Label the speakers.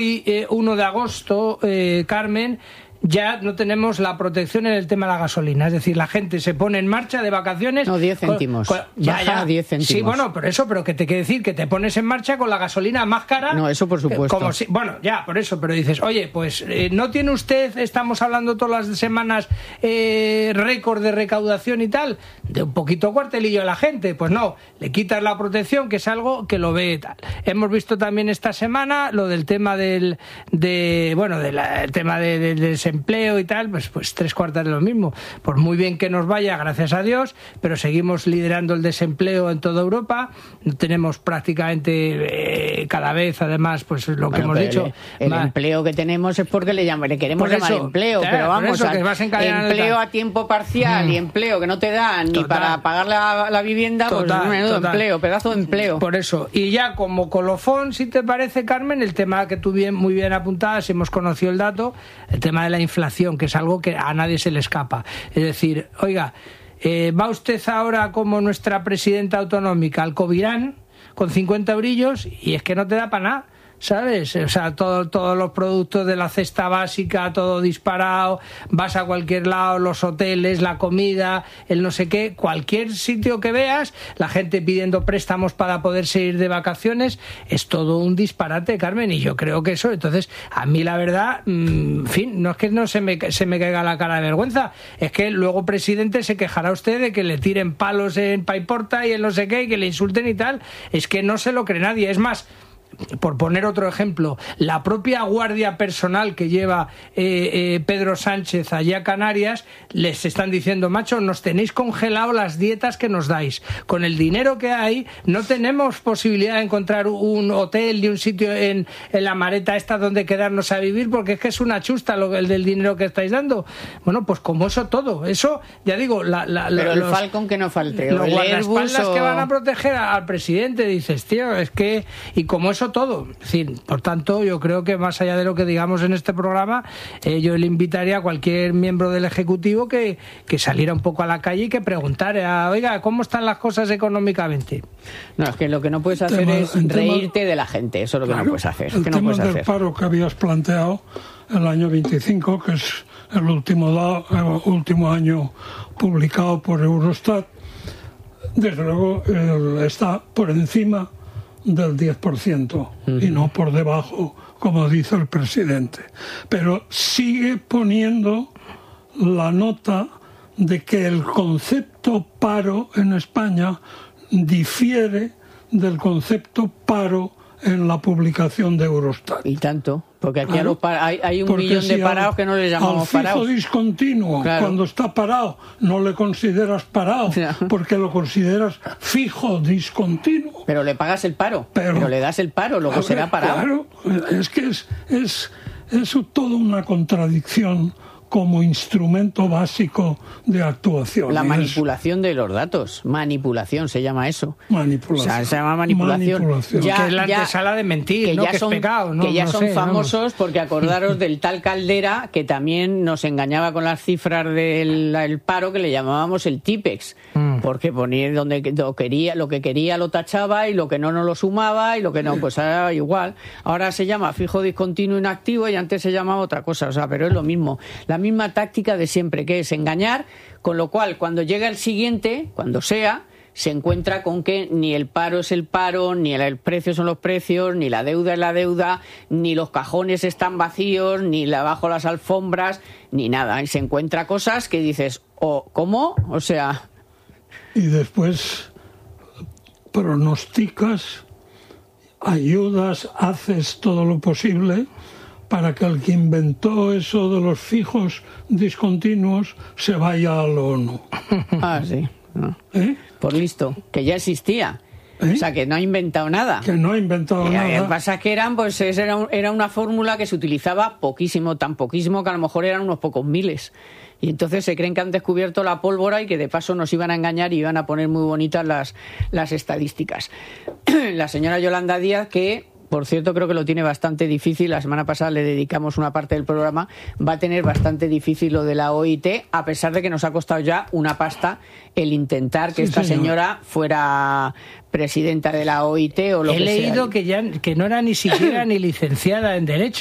Speaker 1: 1 de agosto, Carmen, ya no tenemos la protección en el tema de la gasolina. Es decir, la gente se pone en marcha de vacaciones...
Speaker 2: No, 10 céntimos. Baja 10 céntimos.
Speaker 1: Sí, bueno, pero que te quiere decir que te pones en marcha con la gasolina más cara...
Speaker 2: No, eso por supuesto.
Speaker 1: Por eso, pero dices, oye, pues ¿no tiene usted, estamos hablando todas las semanas, récord de recaudación y tal? De un poquito cuartelillo a la gente. Pues no, le quitas la protección, que es algo que lo ve tal. Hemos visto también esta semana lo del tema del tema del desempleo y tal, pues 3/4 de lo mismo. Por muy bien que nos vaya, gracias a Dios, pero seguimos liderando el desempleo en toda Europa. Tenemos prácticamente cada vez, además, pues lo que hemos dicho.
Speaker 2: El empleo que tenemos es porque le queremos llamar empleo, pero vamos, empleo a tiempo parcial y empleo que no te dan ni para pagar la vivienda, pues menudo empleo, pedazo de empleo.
Speaker 1: Por eso. Y ya como colofón, si te parece, Carmen, el tema que tú muy bien apuntabas, hemos conocido el dato, el tema de la inflación, que es algo que a nadie se le escapa. Es decir, oiga, va usted ahora como nuestra presidenta autonómica al Covirán con 50 eurillos y es que no te da para nada, ¿sabes? O sea, todos los productos de la cesta básica, todo disparado, vas a cualquier lado, los hoteles, la comida, el no sé qué, cualquier sitio que veas, la gente pidiendo préstamos para poderse ir de vacaciones, es todo un disparate, Carmen, y yo creo que eso, entonces, a mí la verdad, en fin, no es que no se me caiga la cara de vergüenza, es que luego, presidente, se quejará usted de que le tiren palos en Paiporta y en no sé qué, y que le insulten y tal, es que no se lo cree nadie, es más... Por poner otro ejemplo, la propia guardia personal que lleva Pedro Sánchez allá a Canarias, les están diciendo, macho, nos tenéis congelado las dietas que nos dais. Con el dinero que hay, no tenemos posibilidad de encontrar un hotel y un sitio en la Mareta esta donde quedarnos a vivir, porque es que es una chusta el del dinero que estáis dando. Bueno, pues como eso todo, eso, ya digo...
Speaker 2: Pero el Falcon que no falte.
Speaker 1: Los guardaespaldas que van a proteger al presidente, dices, tío, es que... Y como eso todo, es decir, por tanto, yo creo que más allá de lo que digamos en este programa, yo le invitaría a cualquier miembro del Ejecutivo que saliera un poco a la calle y que preguntara, oiga, ¿cómo están las cosas económicamente?
Speaker 2: No, es que lo que no puedes hacer es reírte de la gente, eso es lo que no puedes hacer.
Speaker 3: El tema del paro que habías planteado el año 25, que es el último año publicado por Eurostat, desde luego está por encima del 10% y no por debajo, como dice el presidente. Pero sigue poniendo la nota de que el concepto paro en España difiere del concepto paro en la publicación de Eurostat.
Speaker 2: Y tanto, porque aquí hay un millón de parados que no le llamamos parados.
Speaker 3: Al fijo discontinuo, claro. Cuando está parado, no le consideras parado, porque lo consideras fijo discontinuo.
Speaker 2: Pero le pagas el paro, pero le das el paro, luego será parado.
Speaker 3: Claro, es que es toda una contradicción como instrumento básico de actuación.
Speaker 2: La manipulación de los datos. Manipulación se llama eso.
Speaker 3: Manipulación.
Speaker 2: O sea, se llama manipulación.
Speaker 1: Ya, que es la antesala de mentir, que ¿no? Que es pecado. ¿no?
Speaker 2: Que ya
Speaker 1: no
Speaker 2: son
Speaker 1: sé,
Speaker 2: famosos,
Speaker 1: vamos.
Speaker 2: porque acordaros del tal Caldera, que también nos engañaba con las cifras del paro, que le llamábamos el TIPEX. Porque ponía lo que quería lo tachaba y lo que no lo sumaba y lo que no, pues era igual. Ahora se llama fijo discontinuo inactivo y antes se llamaba otra cosa, o sea, pero es lo mismo. La misma táctica de siempre, que es engañar, con lo cual cuando llega el siguiente, cuando sea, se encuentra con que ni el paro es el paro, ni el precio son los precios, ni la deuda es la deuda, ni los cajones están vacíos, ni bajo las alfombras, ni nada. Y se encuentra cosas que dices, ¿cómo? O sea...
Speaker 3: Y después pronosticas, ayudas, haces todo lo posible para que el que inventó eso de los fijos discontinuos se vaya a la ONU.
Speaker 2: Ah, sí. No. Por listo, que ya existía. O sea, que no ha inventado nada.
Speaker 3: Que no ha inventado nada.
Speaker 2: Lo que pasa es que era una fórmula que se utilizaba poquísimo, tan poquísimo que a lo mejor eran unos pocos miles. Y entonces se creen que han descubierto la pólvora y que de paso nos iban a engañar y iban a poner muy bonitas las estadísticas. La señora Yolanda Díaz, que por cierto, creo que lo tiene bastante difícil. La semana pasada le dedicamos una parte del programa. Va a tener bastante difícil lo de la OIT, a pesar de que nos ha costado ya una pasta el intentar que esta señora fuera presidenta de la OIT o lo que sea.
Speaker 1: He leído que no era ni siquiera ni licenciada en Derecho.